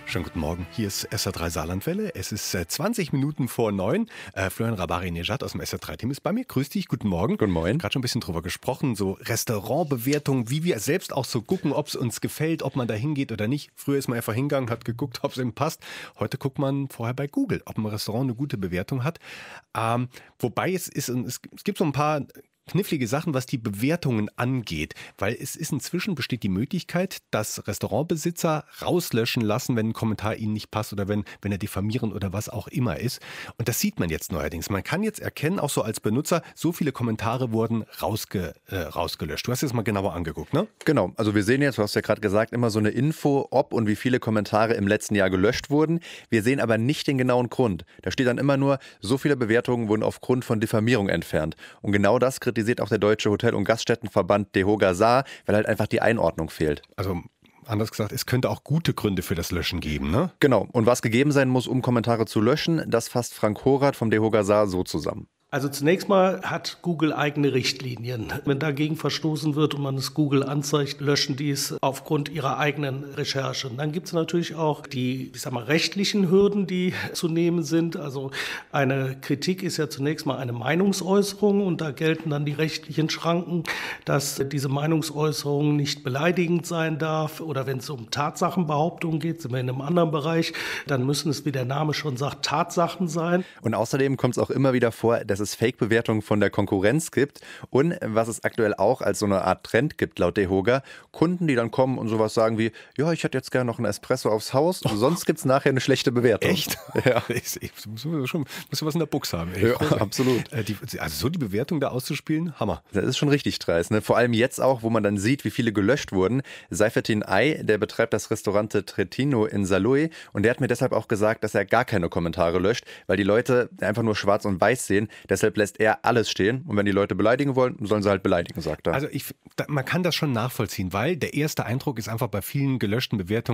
Schönen guten Morgen, hier ist SR3 Saarlandwelle. Es ist 20 Minuten vor 9. Florian Rabari-Nejad aus dem SR3-Team ist bei mir. Grüß dich, guten Morgen. Guten Morgen. Gerade schon ein bisschen drüber gesprochen, so Restaurantbewertungen, wie wir selbst auch so gucken, ob es uns gefällt, ob man da hingeht oder nicht. Früher ist man einfach hingegangen, hat geguckt, ob es ihm passt. Heute guckt man vorher bei Google, ob ein Restaurant eine gute Bewertung hat. Wobei es gibt so ein paar knifflige Sachen, was die Bewertungen angeht, weil es ist inzwischen besteht die Möglichkeit, dass Restaurantbesitzer rauslöschen lassen, wenn ein Kommentar ihnen nicht passt oder wenn er diffamierend oder was auch immer ist. Und das sieht man jetzt neuerdings. Man kann jetzt erkennen, auch so als Benutzer, so viele Kommentare wurden rausgelöscht. Du hast es mal genauer angeguckt, ne? Genau, also wir sehen jetzt, du hast ja gerade gesagt, immer so eine Info, ob und wie viele Kommentare im letzten Jahr gelöscht wurden. Wir sehen aber nicht den genauen Grund. Da steht dann immer nur, so viele Bewertungen wurden aufgrund von Diffamierung entfernt. Und genau das kritisiert auch der Deutsche Hotel- und Gaststättenverband DEHOGA Saar, weil halt einfach die Einordnung fehlt. Also anders gesagt, es könnte auch gute Gründe für das Löschen geben, ne? Genau, und was gegeben sein muss, um Kommentare zu löschen, das fasst Frank Horath vom DEHOGA Saar so zusammen. Also zunächst mal hat Google eigene Richtlinien. Wenn dagegen verstoßen wird und man es Google anzeigt, löschen die es aufgrund ihrer eigenen Recherche. Und dann gibt es natürlich auch die, rechtlichen Hürden, die zu nehmen sind. Also eine Kritik ist ja zunächst mal eine Meinungsäußerung und da gelten dann die rechtlichen Schranken, dass diese Meinungsäußerung nicht beleidigend sein darf oder wenn es um Tatsachenbehauptungen geht, sind wir in einem anderen Bereich, dann müssen es, wie der Name schon sagt, Tatsachen sein. Und außerdem kommt es auch immer wieder vor, dass es Fake-Bewertungen von der Konkurrenz gibt und was es aktuell auch als so eine Art Trend gibt, laut DEHOGA, Kunden, die dann kommen und sowas sagen wie, ja, ich hätte jetzt gerne noch einen Espresso aufs Haus, sonst gibt es nachher eine schlechte Bewertung. Echt? Ja. Ich muss was in der Buchs haben. Ja, absolut. Also so die Bewertung da auszuspielen, Hammer. Das ist schon richtig dreist, ne? Vor allem jetzt auch, wo man dann sieht, wie viele gelöscht wurden. Seifertin Ay, der betreibt das Restaurant Tretino in Saarlouis und der hat mir deshalb auch gesagt, dass er gar keine Kommentare löscht, weil die Leute einfach nur schwarz und weiß sehen. Deshalb lässt er alles stehen und wenn die Leute beleidigen wollen, sollen sie halt beleidigen, sagt er. Also man kann das schon nachvollziehen, weil der erste Eindruck ist einfach bei vielen gelöschten Bewertungen,